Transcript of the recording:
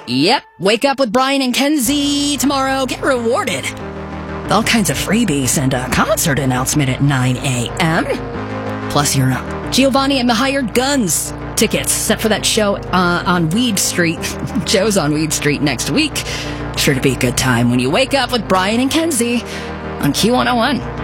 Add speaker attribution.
Speaker 1: Yep, wake up with Brian and Kenzie tomorrow. Get rewarded. All kinds of freebies and a concert announcement at 9 a.m. Plus your Giovanni and the Hired Guns tickets set for that show on Weed Street. Joe's on Weed Street next week. Sure to be a good time when you wake up with Brian and Kenzie on Q101.